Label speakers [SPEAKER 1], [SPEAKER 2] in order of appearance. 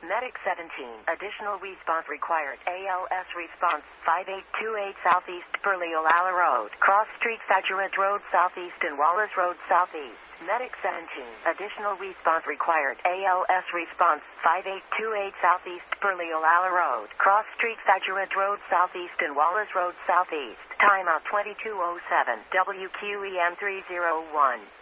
[SPEAKER 1] Medic 17. Additional response required. ALS response 5828 Southeast Burleigh-Oala Road. Cross Street, Fadgerant Road Southeast and Wallace Road Southeast. Medic 17. Additional response required. ALS response 5828 Southeast Burleigh-Oala Road. Cross Street, Fadgerant Road Southeast and Wallace Road Southeast. Timeout 2207. WQEM 301.